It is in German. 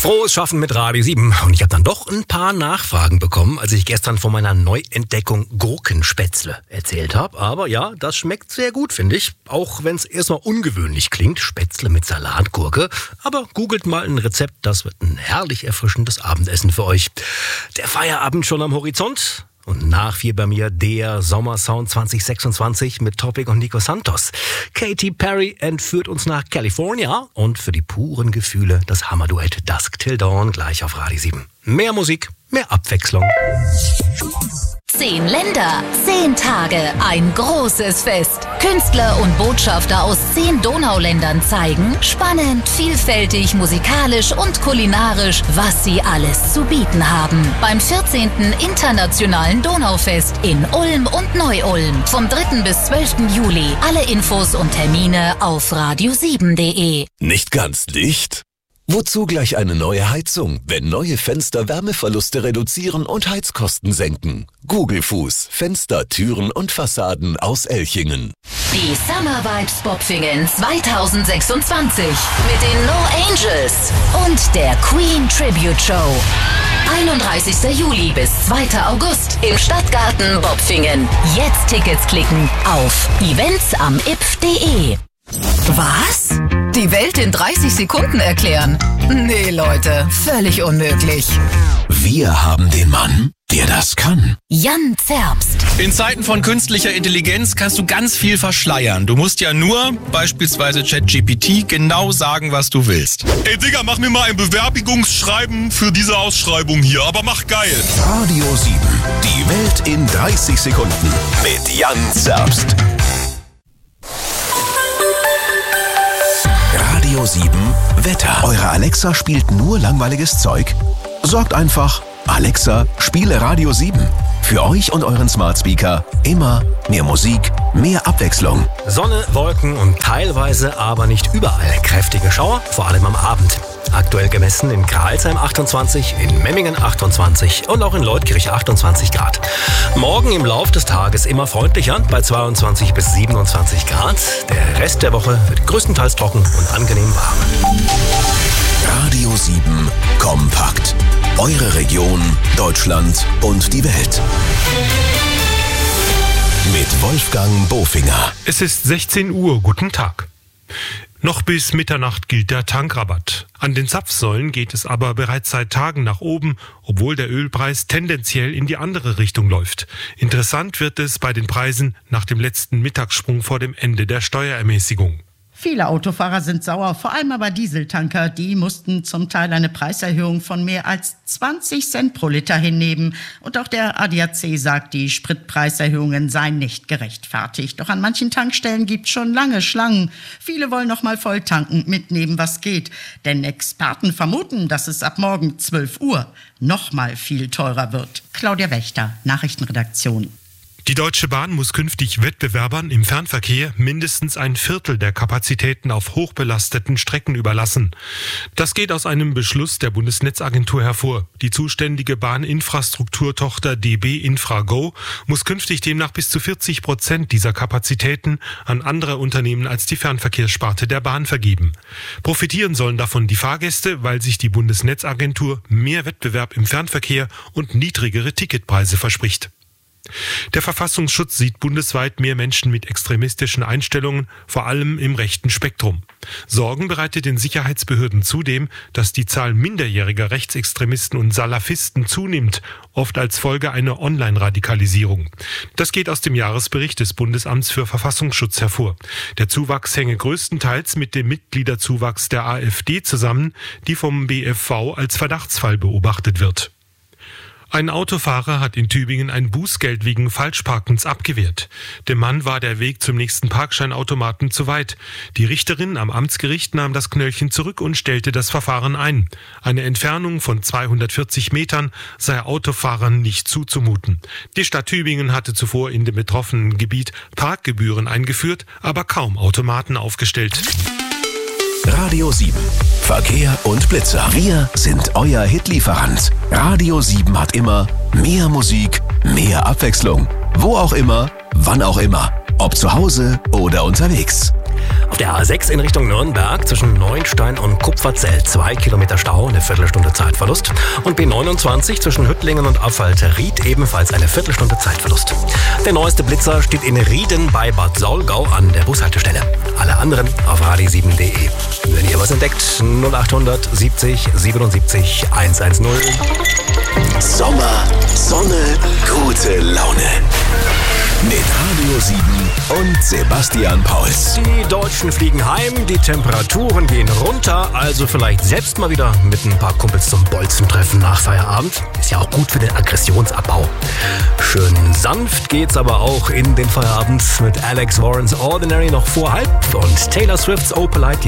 Frohes Schaffen mit Radio 7. Und ich habe dann doch ein paar Nachfragen bekommen, als ich gestern von meiner Neuentdeckung Gurkenspätzle erzählt habe. Aber ja, das schmeckt sehr gut, finde ich. Auch wenn es erstmal ungewöhnlich klingt, Spätzle mit Salatgurke. Aber googelt mal ein Rezept, das wird ein herrlich erfrischendes Abendessen für euch. Der Feierabend schon am Horizont. Und nach 4 bei mir der Sommersound 2026 mit Topic und Nico Santos. Katy Perry entführt uns nach California und für die puren Gefühle das Hammerduett Dusk Till Dawn gleich auf Radio 7. Mehr Musik, mehr Abwechslung. 10 Länder, 10 Tage, ein großes Fest. Künstler und Botschafter aus 10 Donauländern zeigen, spannend, vielfältig, musikalisch und kulinarisch, was sie alles zu bieten haben. Beim 14. Internationalen Donaufest in Ulm und Neu-Ulm. Vom 3. bis 12. Juli. Alle Infos und Termine auf radio7.de. Nicht ganz dicht? Wozu gleich eine neue Heizung, wenn neue Fenster Wärmeverluste reduzieren und Heizkosten senken? Gugelfuß, Fenster, Türen und Fassaden aus Elchingen. Die Summer Vibes Bopfingen 2026 mit den No Angels und der Queen Tribute Show. 31. Juli bis 2. August im Stadtgarten Bopfingen. Jetzt Tickets klicken auf events.ipf.de. Was? Die Welt in 30 Sekunden erklären? Nee, Leute, völlig unmöglich. Wir haben den Mann, der das kann. Jan Zerbst. In Zeiten von künstlicher Intelligenz kannst du ganz viel verschleiern. Du musst ja nur, beispielsweise ChatGPT, genau sagen, was du willst. Ey Digga, mach mir mal ein Bewerbungsschreiben für diese Ausschreibung hier, aber mach geil. Radio 7, die Welt in 30 Sekunden mit Jan Zerbst. Radio 7 Wetter. Eure Alexa spielt nur langweiliges Zeug? Sorgt einfach, Alexa, spiele Radio 7. Für euch und euren Smart Speaker immer mehr Musik, mehr Abwechslung. Sonne, Wolken und teilweise, aber nicht überall kräftige Schauer, vor allem am Abend. Aktuell gemessen in Kralsheim 28, in Memmingen 28 und auch in Leutkirch 28 Grad. Morgen im Lauf des Tages immer freundlicher bei 22 bis 27 Grad. Der Rest der Woche wird größtenteils trocken und angenehm warm. Radio 7 kompakt. Eure Region, Deutschland und die Welt. Mit Wolfgang Bofinger. Es ist 16 Uhr, guten Tag. Noch bis Mitternacht gilt der Tankrabatt. An den Zapfsäulen geht es aber bereits seit Tagen nach oben, obwohl der Ölpreis tendenziell in die andere Richtung läuft. Interessant wird es bei den Preisen nach dem letzten Mittagssprung vor dem Ende der Steuerermäßigung. Viele Autofahrer sind sauer, vor allem aber Dieseltanker. Die mussten zum Teil eine Preiserhöhung von mehr als 20 Cent pro Liter hinnehmen. Und auch der ADAC sagt, die Spritpreiserhöhungen seien nicht gerechtfertigt. Doch an manchen Tankstellen gibt es schon lange Schlangen. Viele wollen noch mal voll tanken, mitnehmen, was geht. Denn Experten vermuten, dass es ab morgen 12 Uhr noch mal viel teurer wird. Claudia Wächter, Nachrichtenredaktion. Die Deutsche Bahn muss künftig Wettbewerbern im Fernverkehr mindestens ein Viertel der Kapazitäten auf hochbelasteten Strecken überlassen. Das geht aus einem Beschluss der Bundesnetzagentur hervor. Die zuständige Bahninfrastrukturtochter DB Infrago muss künftig demnach bis zu 40% dieser Kapazitäten an andere Unternehmen als die Fernverkehrssparte der Bahn vergeben. Profitieren sollen davon die Fahrgäste, weil sich die Bundesnetzagentur mehr Wettbewerb im Fernverkehr und niedrigere Ticketpreise verspricht. Der Verfassungsschutz sieht bundesweit mehr Menschen mit extremistischen Einstellungen, vor allem im rechten Spektrum. Sorgen bereitet den Sicherheitsbehörden zudem, dass die Zahl minderjähriger Rechtsextremisten und Salafisten zunimmt, oft als Folge einer Online-Radikalisierung. Das geht aus dem Jahresbericht des Bundesamts für Verfassungsschutz hervor. Der Zuwachs hänge größtenteils mit dem Mitgliederzuwachs der AfD zusammen, die vom BfV als Verdachtsfall beobachtet wird. Ein Autofahrer hat in Tübingen ein Bußgeld wegen Falschparkens abgewehrt. Dem Mann war der Weg zum nächsten Parkscheinautomaten zu weit. Die Richterin am Amtsgericht nahm das Knöllchen zurück und stellte das Verfahren ein. Eine Entfernung von 240 Metern sei Autofahrern nicht zuzumuten. Die Stadt Tübingen hatte zuvor in dem betroffenen Gebiet Parkgebühren eingeführt, aber kaum Automaten aufgestellt. Radio 7. Verkehr und Blitzer. Wir sind euer Hitlieferant. Radio 7 hat immer mehr Musik, mehr Abwechslung. Wo auch immer, wann auch immer. Ob zu Hause oder unterwegs. Auf der A6 in Richtung Nürnberg zwischen Neuenstein und Kupferzell 2 Kilometer Stau, eine Viertelstunde Zeitverlust. Und B29 zwischen Hüttlingen und Affalter-Ried ebenfalls eine Viertelstunde Zeitverlust. Der neueste Blitzer steht in Rieden bei Bad Saulgau an der Bushaltestelle. Alle anderen auf radio7.de. Wenn ihr was entdeckt, 0800 70 77 110. Sommer, Sonne, gute Laune. Mit Radio 7 und Sebastian Pauls. Die Deutschen fliegen heim, die Temperaturen gehen runter, also vielleicht selbst mal wieder mit ein paar Kumpels zum Bolzentreffen nach Feierabend. Ist ja auch gut für den Aggressionsabbau. Schön sanft geht's aber auch in den Feierabend mit Alex Warrens Ordinary noch vor halb und Taylor Swifts Opalite